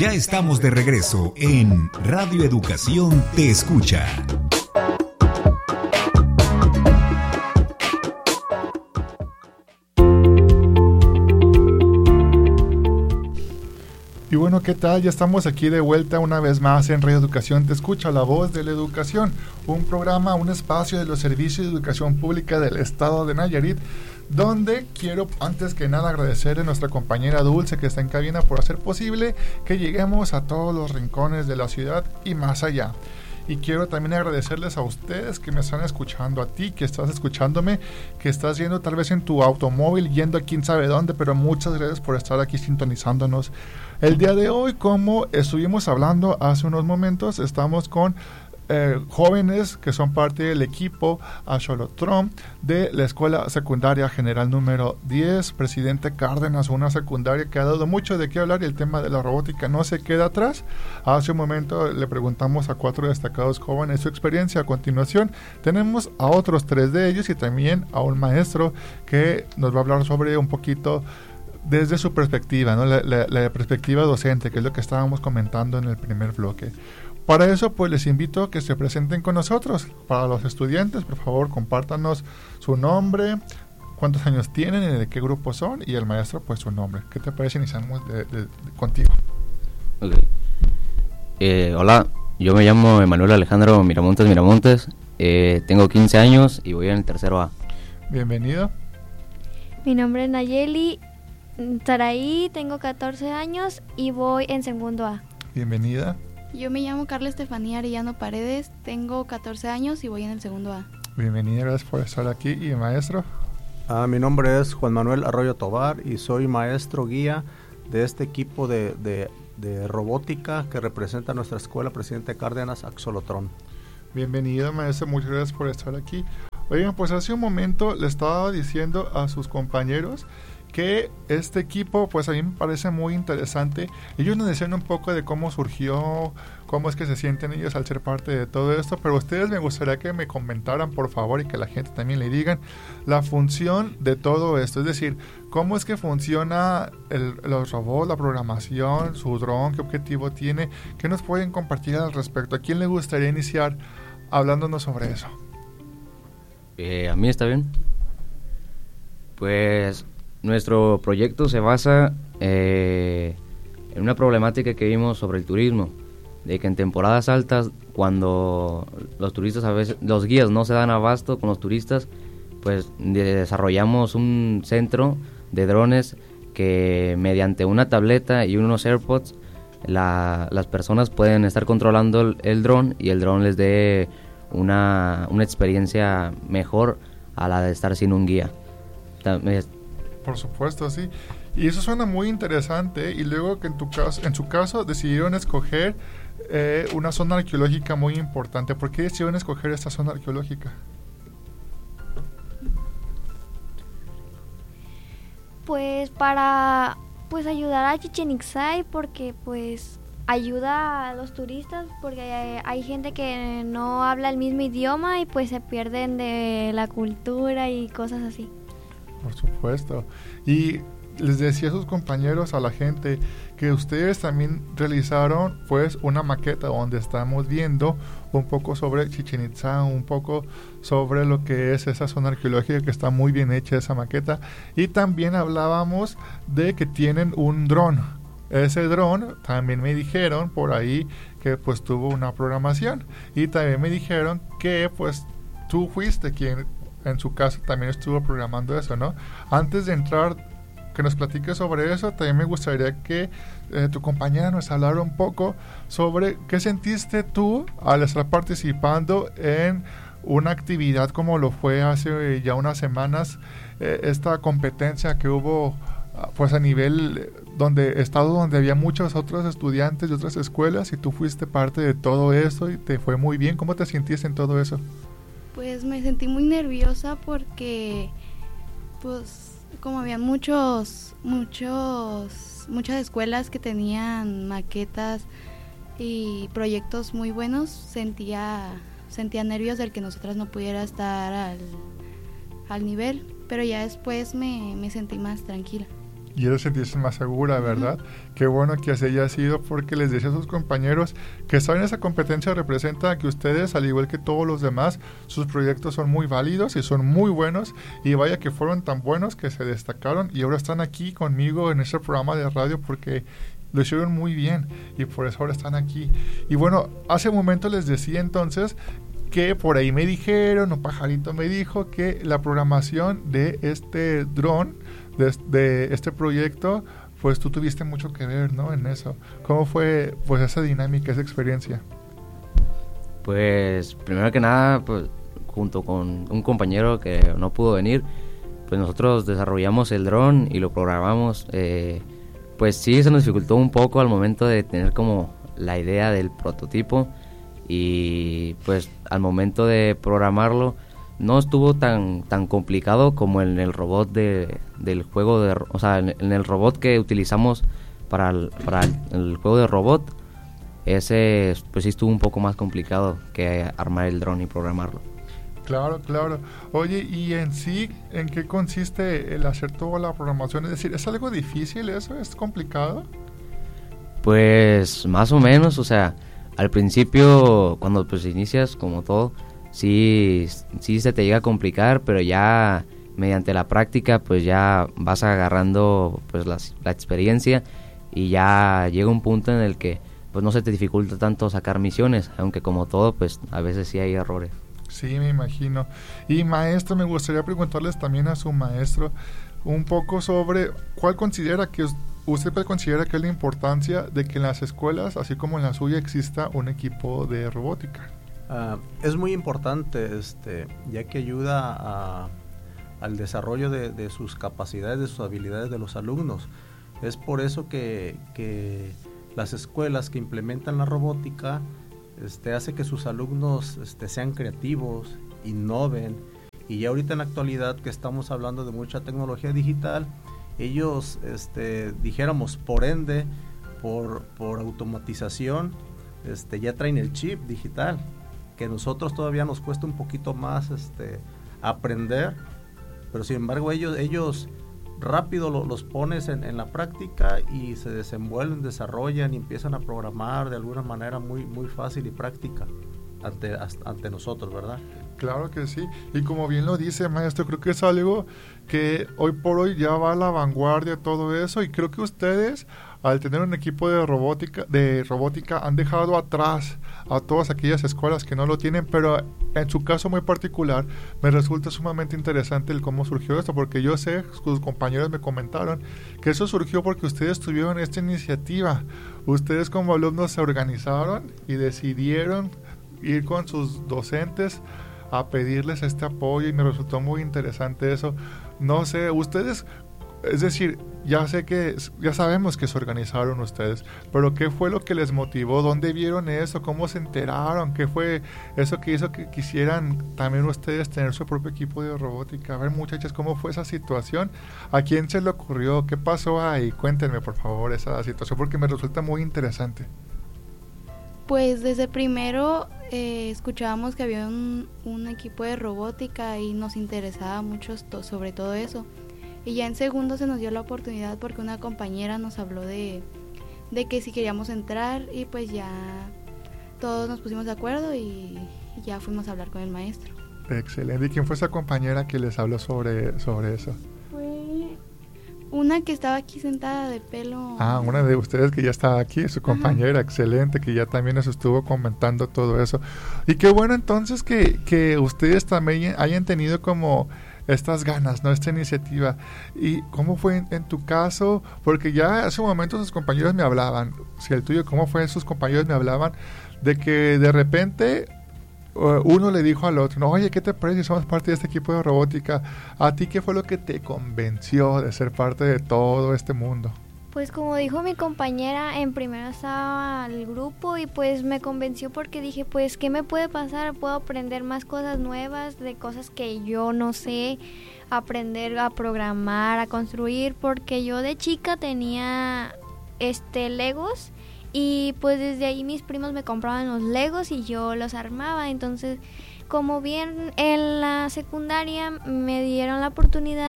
Ya estamos de regreso en Radio Educación Te Escucha. Y bueno, ¿qué tal? Ya estamos aquí de vuelta una vez más en Radio Educación Te Escucha, la voz de la educación, un programa, un espacio de los servicios de educación pública del estado de Nayarit, donde quiero antes que nada agradecer a nuestra compañera Dulce que está en cabina por hacer posible que lleguemos a todos los rincones de la ciudad y más allá. Y quiero también agradecerles a ustedes que me están escuchando, a ti que estás escuchándome, que estás yendo tal vez en tu automóvil, yendo a quién sabe dónde, pero muchas gracias por estar aquí sintonizándonos. El día de hoy, como estuvimos hablando hace unos momentos, estamos con jóvenes que son parte del equipo Axolotl de la Escuela Secundaria General número 10, Presidente Cárdenas, una secundaria que ha dado mucho de qué hablar y el tema de la robótica no se queda atrás. Hace un momento le preguntamos a 4 destacados jóvenes su experiencia. A continuación tenemos a otros 3 de ellos y también a un maestro que nos va a hablar sobre un poquito desde su perspectiva, ¿no? La perspectiva docente, que es lo que estábamos comentando en el primer bloque. Para eso, pues les invito a que se presenten con nosotros. Para los estudiantes, por favor, compártanos su nombre, cuántos años tienen y de qué grupo son, y el maestro, pues su nombre. ¿Qué te parece? Iniciamos contigo. Okay. Hola, yo me llamo Emanuel Alejandro Miramontes, tengo 15 años y voy en el tercero A. Bienvenido. Mi nombre es Nayeli Saraí, tengo 14 años y voy en segundo A. Bienvenida. Yo me llamo Carla Estefanía Arellano Paredes, tengo 14 años y voy en el segundo A. Bienvenida, gracias por estar aquí. ¿Y maestro? Mi nombre es Juan Manuel Arroyo Tobar y soy maestro guía de este equipo de robótica que representa nuestra escuela Presidente Cárdenas Axolotl. Bienvenido, maestro, muchas gracias por estar aquí. Oigan, pues hace un momento le estaba diciendo a sus compañeros que este equipo, pues a mí me parece muy interesante. Ellos nos decían un poco de cómo surgió, cómo es que se sienten ellos al ser parte de todo esto, pero ustedes me gustaría que me comentaran, por favor, y que la gente también le digan la función de todo esto, es decir, cómo es que funciona los robots, la programación, su dron, qué objetivo tiene, qué nos pueden compartir al respecto. ¿A quién le gustaría iniciar hablándonos sobre eso? A mí está bien. Pues nuestro proyecto se basa en una problemática que vimos sobre el turismo, de que en temporadas altas, cuando los turistas a veces, los guías no se dan abasto con los turistas, pues desarrollamos un centro de drones que mediante una tableta y unos AirPods las personas pueden estar controlando el dron y el dron les dé una experiencia mejor a la de estar sin un guía. Por supuesto, sí. Y eso suena muy interesante. Y luego que en su caso decidieron escoger una zona arqueológica muy importante. ¿Por qué decidieron escoger esta zona arqueológica? Pues para ayudar a Chichén Itzá, porque pues ayuda a los turistas, porque hay gente que no habla el mismo idioma y pues se pierden de la cultura y cosas así. Por supuesto. Y les decía a sus compañeros, a la gente, que ustedes también realizaron pues una maqueta donde estamos viendo un poco sobre Chichén Itzá, un poco sobre lo que es esa zona arqueológica, que está muy bien hecha esa maqueta. Y también hablábamos de que tienen un dron. Ese dron también me dijeron por ahí que pues tuvo una programación. Y también me dijeron que pues tú fuiste quien en su caso también estuvo programando eso, ¿no? Antes de entrar, que nos platiques sobre eso, también me gustaría que tu compañera nos hablara un poco sobre qué sentiste tú al estar participando en una actividad como lo fue hace ya unas semanas, esta competencia que hubo pues a nivel estado donde había muchos otros estudiantes de otras escuelas y tú fuiste parte de todo eso y te fue muy bien. ¿Cómo te sentiste en todo eso? Pues me sentí muy nerviosa porque pues como había muchas escuelas que tenían maquetas y proyectos muy buenos, sentía nervios del que nosotras no pudiera estar al nivel, pero ya después me sentí más tranquila. y eso sentirse más segura, ¿verdad? Qué bueno que así haya sido, porque les decía a sus compañeros que estar en esa competencia representa que ustedes, al igual que todos los demás, sus proyectos son muy válidos y son muy buenos, y vaya que fueron tan buenos que se destacaron y ahora están aquí conmigo en este programa de radio porque lo hicieron muy bien y por eso ahora están aquí. Y bueno, hace un momento les decía entonces que por ahí me dijeron, un pajarito me dijo que la programación de este dron, de este proyecto, pues tú tuviste mucho que ver, ¿no? En eso. ¿Cómo fue pues esa dinámica, esa experiencia? Pues primero que nada, pues junto con un compañero que no pudo venir, pues nosotros desarrollamos el dron y lo programamos. Pues sí, se nos dificultó un poco al momento de tener como la idea del prototipo, y pues al momento de programarlo no estuvo tan complicado como en el robot del juego o sea, en el robot que utilizamos para el juego de robot. Ese pues sí estuvo un poco más complicado que armar el dron y programarlo. Claro. Oye, ¿y en sí, en qué consiste el hacer toda la programación? Es decir, ¿es algo difícil eso? ¿Es complicado? Pues más o menos, o sea, al principio cuando pues inicias como todo, sí se te llega a complicar, pero ya mediante la práctica pues ya vas agarrando pues la experiencia, y ya llega un punto en el que pues no se te dificulta tanto sacar misiones, aunque como todo pues a veces sí hay errores. Sí, me imagino. Y maestro, me gustaría preguntarles también a su maestro un poco sobre cuál considera que usted considera que es la importancia de que en las escuelas, así como en la suya, exista un equipo de robótica. Es muy importante, ya que ayuda al desarrollo de sus capacidades, de sus habilidades de los alumnos. Es por eso que las escuelas que implementan la robótica hace que sus alumnos sean creativos, innoven, y ya ahorita en la actualidad que estamos hablando de mucha tecnología digital, ellos dijéramos por ende, por automatización, ya traen el chip digital, que nosotros todavía nos cuesta un poquito más aprender, pero sin embargo ellos rápido los pones en la práctica y se desenvuelven, desarrollan y empiezan a programar de alguna manera muy, muy fácil y práctica ante nosotros, ¿verdad? Claro que sí, y como bien lo dice, maestro, creo que es algo que hoy por hoy ya va a la vanguardia todo eso, y creo que ustedes, al tener un equipo de robótica han dejado atrás a todas aquellas escuelas que no lo tienen, pero en su caso muy particular me resulta sumamente interesante el cómo surgió esto, porque yo sé, sus compañeros me comentaron que eso surgió porque ustedes tuvieron esta iniciativa, ustedes como alumnos se organizaron y decidieron ir con sus docentes a pedirles este apoyo, y me resultó muy interesante eso. No sé, ustedes, es decir, ya sabemos que se organizaron ustedes, pero ¿qué fue lo que les motivó? ¿Dónde vieron eso? ¿Cómo se enteraron? ¿Qué fue eso que hizo que quisieran también ustedes tener su propio equipo de robótica? A ver, muchachas, ¿cómo fue esa situación? ¿A quién se le ocurrió? ¿Qué pasó ahí? Cuéntenme, por favor, esa situación, porque me resulta muy interesante. Pues desde primero escuchábamos que había un equipo de robótica y nos interesaba mucho sobre todo eso. Y ya en segundo se nos dio la oportunidad porque una compañera nos habló de que si queríamos entrar, y pues ya todos nos pusimos de acuerdo y ya fuimos a hablar con el maestro. Excelente. ¿Y quién fue esa compañera que les habló sobre eso? Fue una que estaba aquí sentada de pelo. Una de ustedes que ya estaba aquí, su compañera. Ajá. Excelente, que ya también nos estuvo comentando todo eso. Y qué bueno entonces que ustedes también hayan tenido como estas ganas, ¿no? Esta iniciativa. ¿Y cómo fue en tu caso? Porque ya hace un momento sus compañeros me hablaban, si el tuyo, ¿cómo fue? Sus compañeros me hablaban de que de repente uno le dijo al otro, no, oye, ¿qué te parece si somos parte de este equipo de robótica? ¿A ti qué fue lo que te convenció de ser parte de todo este mundo? Pues como dijo mi compañera, en primero estaba el grupo y pues me convenció porque dije, pues, ¿qué me puede pasar? Puedo aprender más cosas nuevas, de cosas que yo no sé, aprender a programar, a construir, porque yo de chica tenía Legos y pues desde ahí mis primos me compraban los Legos y yo los armaba. Entonces, como bien en la secundaria me dieron la oportunidad